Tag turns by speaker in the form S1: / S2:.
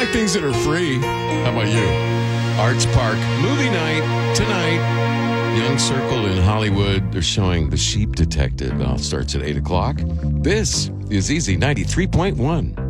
S1: like things that are free. How about you? Arts Park movie night tonight. Young Circle in Hollywood. They're showing The Sheep Detective. It all starts at 8 o'clock. This is Easy 93.1.